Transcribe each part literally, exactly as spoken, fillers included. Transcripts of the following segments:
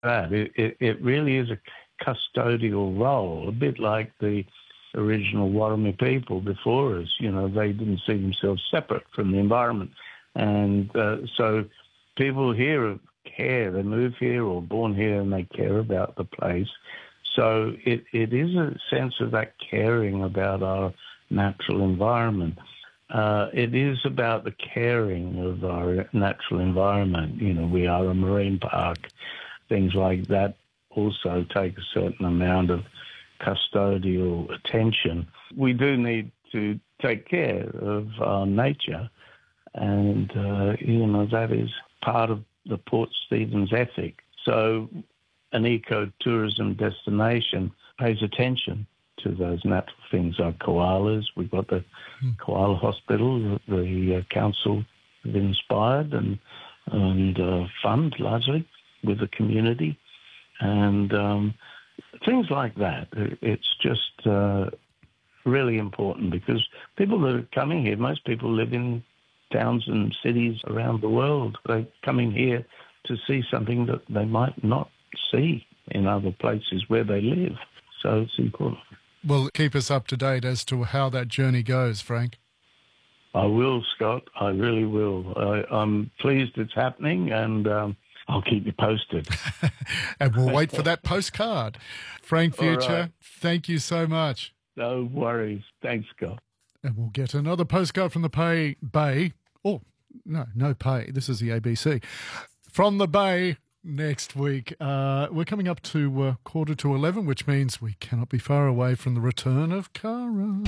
that. It, it, it really is a custodial role, a bit like the original Warrami people before us. You know, they didn't see themselves separate from the environment. And uh, so people here care. They move here or born here and they care about the place. So it, it is a sense of that caring about our natural environment. Uh, it is about the caring of our natural environment. You know, we are a marine park. Things like that also take a certain amount of custodial attention. We do need to take care of our nature, and, uh, you know, that is part of the Port Stephens ethic. So an ecotourism destination pays attention to those natural things like koalas. We've got the mm. koala hospital that the uh, council have inspired and, and uh, fund largely with the community. And um, things like that. It's just uh, really important because people that are coming here, most people live in towns and cities around the world. They're coming here to see something that they might not see in other places where they live. So it's important. Well, keep us up to date as to how that journey goes, Frank. I will, Scott. I really will. I, I'm pleased it's happening, and um, I'll keep you posted. And we'll wait for that postcard. Frank Future, right. Thank you so much. No worries. Thanks, Scott. And we'll get another postcard from the Pay Bay. Oh, no, no pay. This is the A B C. From the Bay next week. Uh, we're coming up to uh, quarter to eleven, which means we cannot be far away from the return of Cara.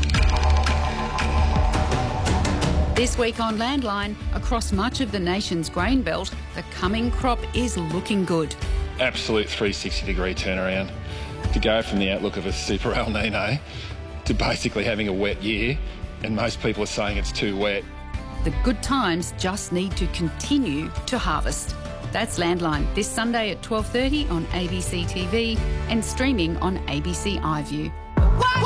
This week on Landline, across much of the nation's grain belt, the coming crop is looking good. Absolute three sixty degree turnaround. To go from the outlook of a super El Nino to basically having a wet year, and most people are saying it's too wet. The good times just need to continue to harvest. That's Landline, this Sunday at twelve thirty on A B C T V and streaming on A B C iView.